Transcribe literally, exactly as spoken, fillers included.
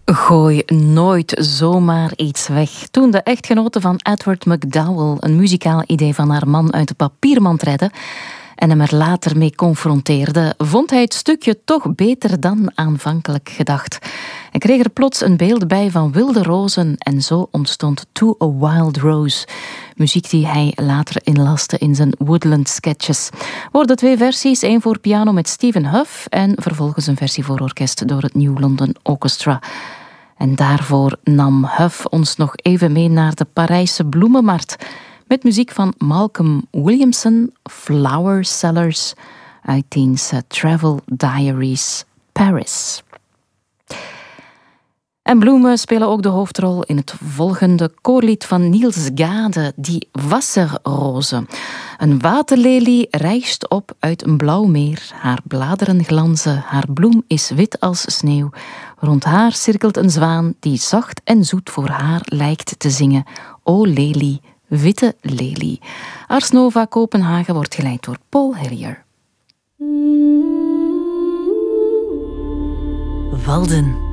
Gooi nooit zomaar iets weg. Toen de echtgenote van Edward McDowell een muzikaal idee van haar man uit de papiermand redde en hem er later mee confronteerde, vond hij het stukje toch beter dan aanvankelijk gedacht. Hij kreeg er plots een beeld bij van wilde rozen en zo ontstond To a Wild Rose, muziek die hij later inlaste in zijn Woodland Sketches. Worden twee versies, één voor piano met Stephen Huff en vervolgens een versie voor orkest door het New London Orchestra. En daarvoor nam Huff ons nog even mee naar de Parijse bloemenmarkt met muziek van Malcolm Williamson, Flower Sellers, uit diens Travel Diaries Paris. En bloemen spelen ook de hoofdrol in het volgende koorlied van Niels Gade, Die Wasserrose. Een waterlelie rijst op uit een blauw meer. Haar bladeren glanzen, haar bloem is wit als sneeuw. Rond haar cirkelt een zwaan die zacht en zoet voor haar lijkt te zingen. O lelie, witte lelie. Ars Nova Kopenhagen wordt geleid door Paul Hillier. Walden.